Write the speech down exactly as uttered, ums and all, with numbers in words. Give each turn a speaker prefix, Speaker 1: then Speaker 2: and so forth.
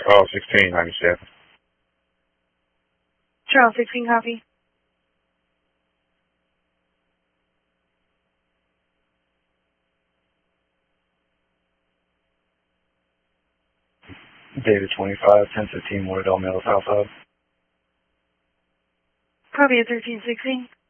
Speaker 1: Charles sixteen ninety-seven.
Speaker 2: Charles sixteen, copy.
Speaker 3: David twenty-five, ten fifteen, Mortadell Mills, South Hub.
Speaker 2: Copy at thirteen sixteen.